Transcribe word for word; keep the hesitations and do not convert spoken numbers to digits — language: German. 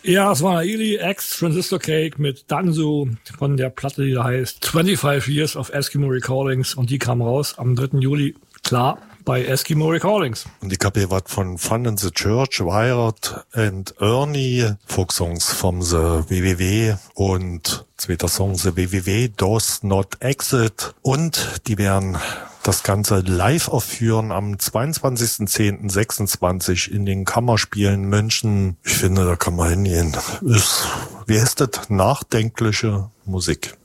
Ja, es war Aili X Transistor Cake mit Danzu von der Platte, die da heißt fünfundzwanzig Years of Eskimo Recordings, und die kam raus am dritten Juli, klar, bei Eskimo Recordings. Und ich habe hier was von Fun in the Church, Wired and Ernie, Folksongs vom The W W W und zweiter Song The W W W Does Not Exit, und die werden das Ganze live aufführen am zweiundzwanzigsten zehnten sechsundzwanzig in den Kammerspielen München. Ich finde, da kann man hingehen. Ist, wie heißt das? Nachdenkliche Musik.